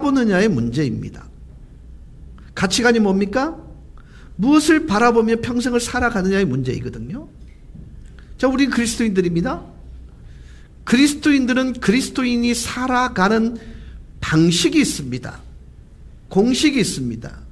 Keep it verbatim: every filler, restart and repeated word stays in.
바라보느냐의 문제입니다. 가치관이 뭡니까? 무엇을 바라보며 평생을 살아가느냐의 문제이거든요. 자, 우리 그리스도인들입니다. 그리스도인들은 그리스도인이 살아가는 방식이 있습니다. 공식이 있습니다.